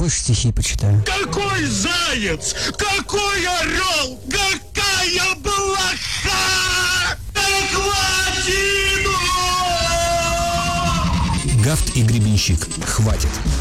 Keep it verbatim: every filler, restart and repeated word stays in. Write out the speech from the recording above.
Хочешь, стихи почитаю? Какой заяц! Какой орел! Какая блоха! Хватит! Гафт и Гребенщик. Хватит.